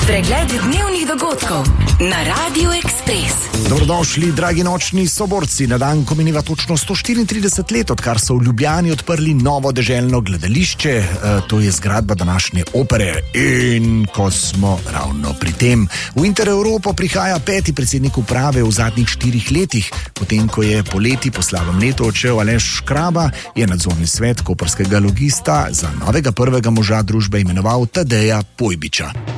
Pregled dnevnih dogodkov na Radiu Ekspres. Dobrodošli, dragi nočni soborci, na dan, ko mineva točno 134 let, odkar so v Ljubljani odprli novo deželno gledališče, to je zgradba današnje opere. In ko smo ravno pri tem, v Intereuropo prihaja 5. predsednik uprave v zadnjih 4 letih. Potem, ko je poleti po slabem letu odšel Aleš Škraba, je nadzorni svet koprskega logista za novega prvega moža družbe imenoval Tadeja Pojbiča.